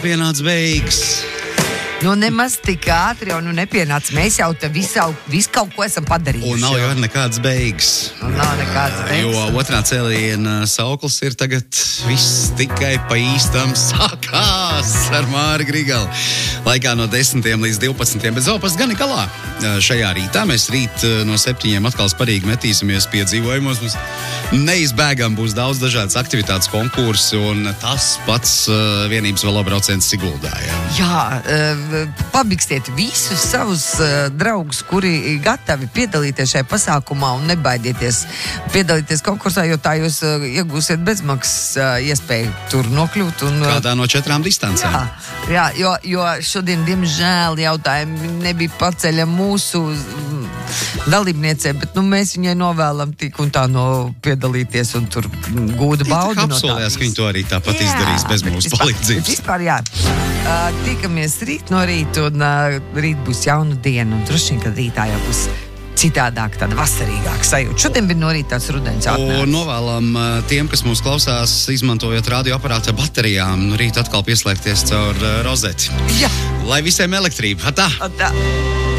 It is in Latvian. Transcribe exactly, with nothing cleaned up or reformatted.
Pienāc beigas. Nu, nemaz tik ātri jau nu nepienāca. Mēs jau te visu, visu kaut ko esam padarījuši. Un nav jau nekādas beigas. Un nav nekādas beigas. Jo otrā cēliena sauklis ir tagad viss tikai pa īstam sākās ar Māri Grigali. Laikā no desmitiem līdz divpadsmitiem, bet zopas gan ir galā. Šajā rītā mēs rīt no septiņiem atkal sparīgi metīsimies piedzīvojumos. Mums neizbēgam būs daudz dažādas aktivitātes, konkursi un tas pats vienības velobrauciens Siguldā. Jā, jā pabikstiet visus savus uh, draugus, kuri gatavi piedalīties šajā pasākumā un nebaidieties piedalīties konkursā, jo tā jūs uh, iegūsiet bezmaksas uh, iespēju tur nokļūt. Un, uh, kādā no četrām distancēm. Jā, jā jo, jo šodien, diemžēl, jautājumi nebija paceļa mūsu um, dalībniecē, bet nu, mēs viņai novēlam tik un tā no piedalīties un tur gūda baudu no tā. Apsolījās, ka viņi to arī tāpat jā, izdarīs bez mūsu vispār, palīdzības. Vispār, jā. Uh, tikamies rīt no rīta un uh, rīt būs jauna diena un droši vien, ka rītā jau būs citādāk, tāda vasarīgāka sajūta. Šodien bija no rīta tāds rudens atnācis. Un novēlam uh, tiem, kas mūs klausās, izmantojot radioaparāta baterijām, no rīta atkal pieslēgties caur uh, rozeti. Jā. Lai visiem elektrība. Atā! Atā!